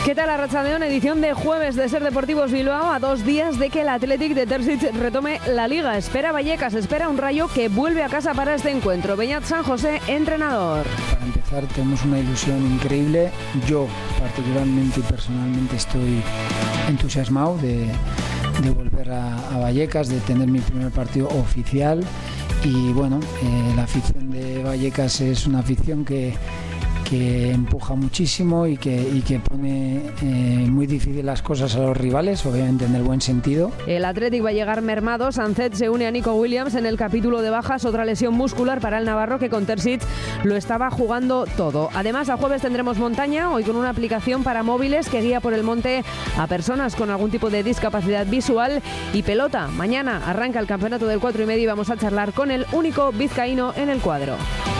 ¿Qué tal, Arratsaldeon? Edición de jueves de Ser Deportivos Bilbao, a 2 días de que el Athletic de Terzic retome la Liga. Espera Vallecas, espera un Rayo que vuelve a casa para este encuentro. Beñat San José, entrenador. Para empezar, tenemos una ilusión increíble. Yo, particularmente y personalmente, estoy entusiasmado de volver a Vallecas, de tener mi primer partido oficial. Y bueno, la afición de Vallecas es una afición que empuja muchísimo y que pone muy difícil las cosas a los rivales, obviamente en el buen sentido. El Athletic va a llegar mermado. Sancet se une a Nico Williams en el capítulo de bajas, otra lesión muscular para el navarro que con Terzic lo estaba jugando todo. Además, a jueves tendremos montaña, hoy con una aplicación para móviles que guía por el monte a personas con algún tipo de discapacidad visual, y pelota. Mañana arranca el campeonato del 4,5 y vamos a charlar con el único vizcaíno en el cuadro.